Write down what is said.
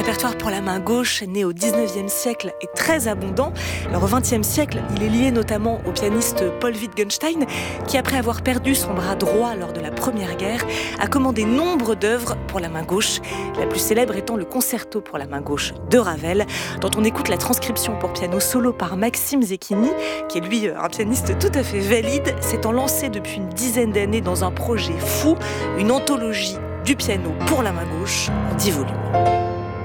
répertoire pour la main gauche, né au 19e siècle, est très abondant. Alors au 20e siècle, il est lié notamment au pianiste Paul Wittgenstein, qui après avoir perdu son bras droit lors de la Première Guerre, a commandé nombre d'œuvres pour la main gauche, la plus célèbre étant le concerto pour la main gauche de Ravel, dont on écoute la transcription pour piano solo par Maxime Zecchini, qui est lui un pianiste tout à fait valide, s'étant lancé depuis une dizaine d'années dans un projet fou, une anthologie du piano pour la main gauche en 10 volumes.